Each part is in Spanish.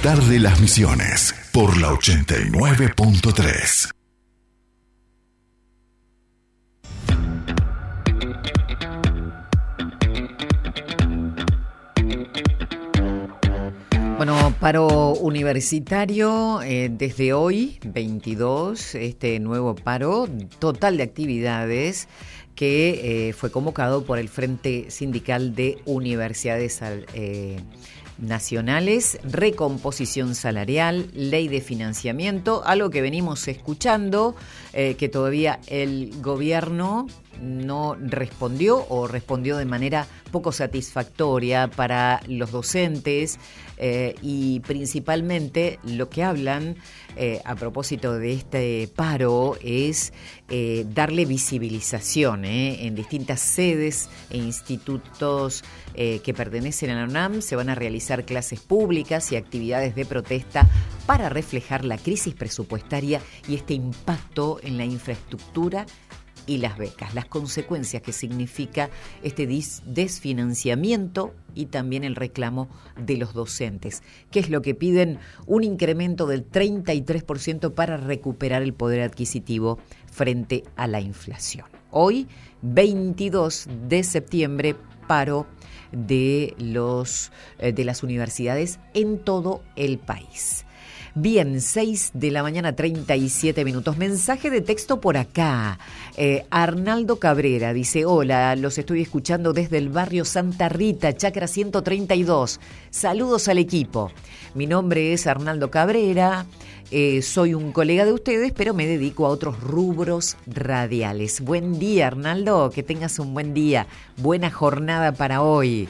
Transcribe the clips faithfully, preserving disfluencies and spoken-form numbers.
despertar de las Misiones por la ochenta y nueve punto tres. Bueno, paro universitario eh, desde hoy, veintidós, este nuevo paro total de actividades que eh, fue convocado por el Frente Sindical de Universidades eh, Nacionales, recomposición salarial, ley de financiamiento, algo que venimos escuchando, eh, que todavía el gobierno no respondió o respondió de manera poco satisfactoria para los docentes eh, y principalmente lo que hablan eh, a propósito de este paro es eh, darle visibilización eh, en distintas sedes e institutos eh, que pertenecen a la UNAM. Se van a realizar clases públicas y actividades de protesta para reflejar la crisis presupuestaria y este impacto en la infraestructura y las becas, las consecuencias que significa este desfinanciamiento y también el reclamo de los docentes. ¿Qué es lo que piden? Un incremento del treinta y tres por ciento para recuperar el poder adquisitivo frente a la inflación. Hoy, veintidós de septiembre, paro de, los, eh, de las universidades en todo el país. Bien, seis de la mañana, treinta y siete minutos. Mensaje de texto por acá. Eh, Arnaldo Cabrera dice: hola, los estoy escuchando desde el barrio Santa Rita, Chacra ciento treinta y dos. Saludos al equipo. Mi nombre es Arnaldo Cabrera, eh, soy un colega de ustedes, pero me dedico a otros rubros radiales. Buen día, Arnaldo, que tengas un buen día. Buena jornada para hoy.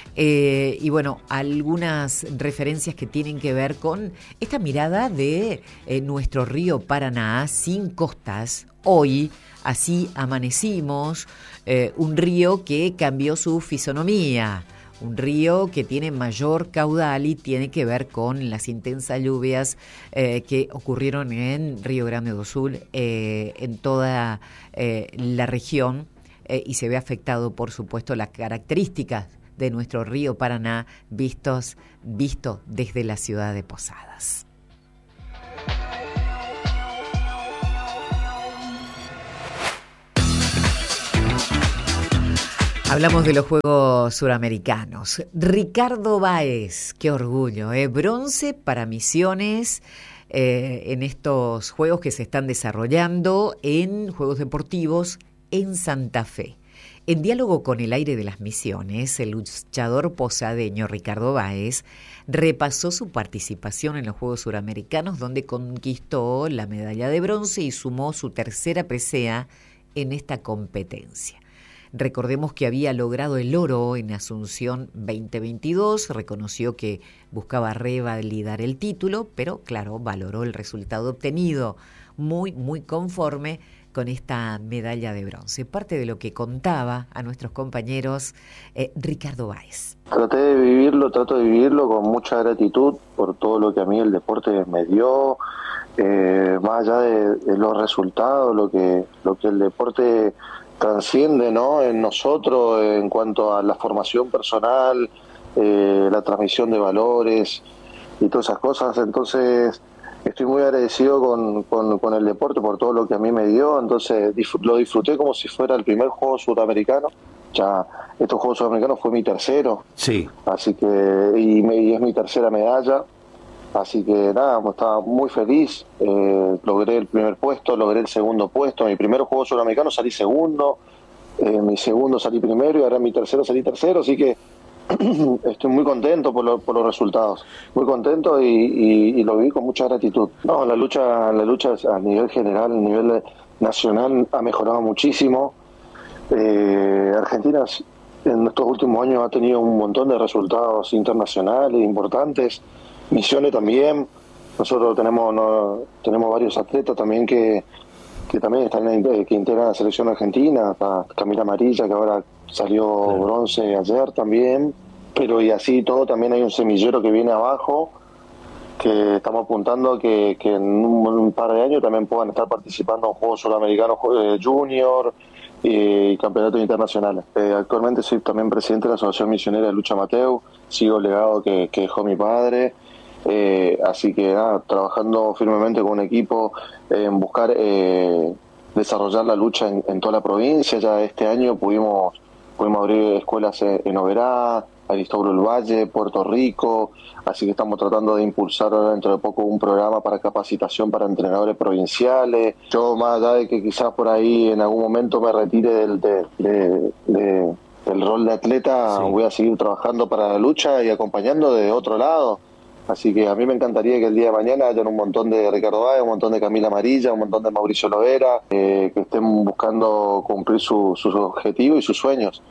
Eh, y bueno, algunas referencias que tienen que ver con esta mirada de eh, nuestro río Paraná sin costas. Hoy así amanecimos, eh, un río que cambió su fisonomía, un río que tiene mayor caudal y tiene que ver con las intensas lluvias eh, que ocurrieron en Río Grande do Sul, eh, en toda eh, la región, eh, y se ve afectado, por supuesto, las características de nuestro río Paraná vistos, visto desde la ciudad de Posadas. Hablamos de los Juegos Suramericanos. Ricardo Báez, qué orgullo, ¿eh? Bronce para Misiones eh, en estos Juegos que se están desarrollando en Juegos Deportivos en Santa Fe. En diálogo con el aire de las Misiones, el luchador posadeño Ricardo Báez repasó su participación en los Juegos Suramericanos, donde conquistó la medalla de bronce y sumó su tercera presea en esta competencia. Recordemos que había logrado el oro en Asunción veinte veintidós, reconoció que buscaba revalidar el título, pero claro, valoró el resultado obtenido, muy, muy conforme con esta medalla de bronce. Parte de lo que contaba a nuestros compañeros eh, Ricardo Báez. Traté de vivirlo, trato de vivirlo con mucha gratitud por todo lo que a mí el deporte me dio, eh, más allá de, de los resultados, lo que, lo que el deporte transciende, ¿no?, en nosotros en cuanto a la formación personal, eh, la transmisión de valores y todas esas cosas. Entonces estoy muy agradecido con, con, con el deporte por todo lo que a mí me dio. Entonces disfr- lo disfruté como si fuera el primer juego sudamericano. Ya estos Juegos Sudamericanos fue mi tercero, sí, así que y, me, y es mi tercera medalla. Así que nada, estaba muy feliz, eh, logré el primer puesto, logré el segundo puesto. En mi primer juego sudamericano salí segundo, en eh, mi segundo salí primero y ahora en mi tercero salí tercero, así que estoy muy contento por, lo, por los resultados, muy contento y, y, y lo viví con mucha gratitud. No, la lucha, la lucha a nivel general, a nivel nacional ha mejorado muchísimo. Eh, Argentina en estos últimos años ha tenido un montón de resultados internacionales importantes. Misiones también, nosotros tenemos no, tenemos varios atletas también que, que también están en, que integran la selección argentina, Camila Amarilla, que ahora salió bronce ayer también, pero y así todo también hay un semillero que viene abajo, que estamos apuntando a que, que en un, un par de años también puedan estar participando en Juegos Sudamericanos eh, Junior y campeonatos internacionales. Eh, actualmente soy también presidente de la Asociación Misionera de Lucha Amateur, sigo el legado que, que dejó mi padre. Eh, así que nada, trabajando firmemente con un equipo eh, en buscar eh, desarrollar la lucha en, en toda la provincia. Ya este año pudimos pudimos abrir escuelas en, en Oberá, Aristóbulo del Valle, Puerto Rico, así que estamos tratando de impulsar dentro de poco un programa para capacitación para entrenadores provinciales. Yo, más allá de que quizás por ahí en algún momento me retire del, de, de, de, del rol de atleta, sí, voy a seguir trabajando para la lucha y acompañando de otro lado. Así que a mí me encantaría que el día de mañana hayan un montón de Ricardo Báez, un montón de Camila Amarilla, un montón de Mauricio Lovera, eh, que estén buscando cumplir su, sus objetivos y sus sueños.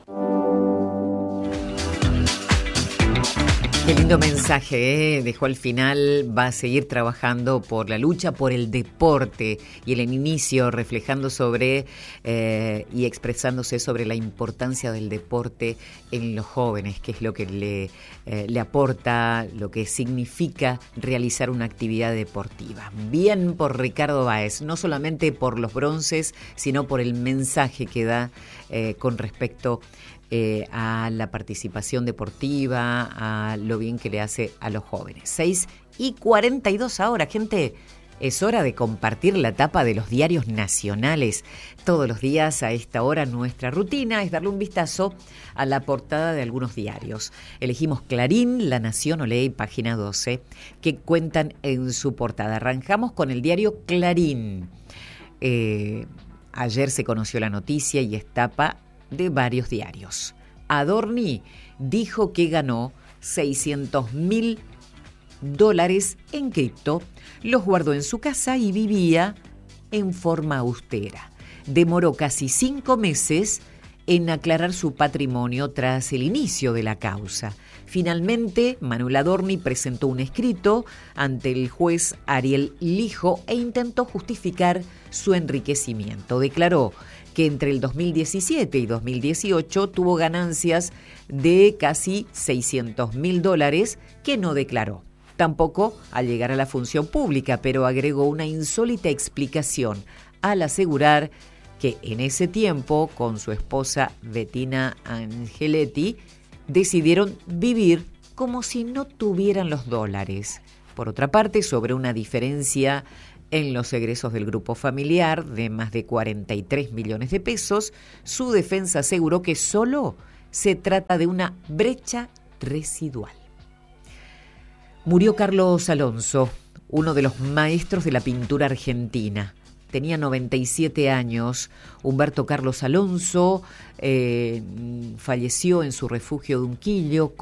Qué lindo mensaje, ¿eh? Dejó al final, va a seguir trabajando por la lucha, por el deporte, y en el inicio reflejando sobre eh, y expresándose sobre la importancia del deporte en los jóvenes, que es lo que le, eh, le aporta, lo que significa realizar una actividad deportiva. Bien por Ricardo Báez, no solamente por los bronces, sino por el mensaje que da eh, con respecto Eh, a la participación deportiva, a lo bien que le hace a los jóvenes. seis y cuarenta y dos ahora, gente. Es hora de compartir la tapa de los diarios nacionales. Todos los días a esta hora nuestra rutina es darle un vistazo a la portada de algunos diarios. Elegimos Clarín, La Nación, Olé y Página doce, que cuentan en su portada. Arrancamos con el diario Clarín. Eh, ayer se conoció la noticia y es tapa de varios diarios. Adorni dijo que ganó seiscientos mil dólares en cripto, los guardó en su casa y vivía en forma austera. Demoró casi cinco meses en aclarar su patrimonio tras el inicio de la causa. Finalmente, Manuel Adorni presentó un escrito ante el juez Ariel Lijo e intentó justificar su enriquecimiento. Declaró que entre el dos mil diecisiete y dos mil dieciocho tuvo ganancias de casi seiscientos mil dólares que no declaró. Tampoco al llegar a la función pública, pero agregó una insólita explicación al asegurar que en ese tiempo, con su esposa Bettina Angeletti, decidieron vivir como si no tuvieran los dólares. Por otra parte, sobre una diferencia en los egresos del grupo familiar de más de cuarenta y tres millones de pesos, su defensa aseguró que solo se trata de una brecha residual. Murió Carlos Alonso, uno de los maestros de la pintura argentina. Tenía noventa y siete años. Humberto Carlos Alonso eh, falleció en su refugio de Unquillo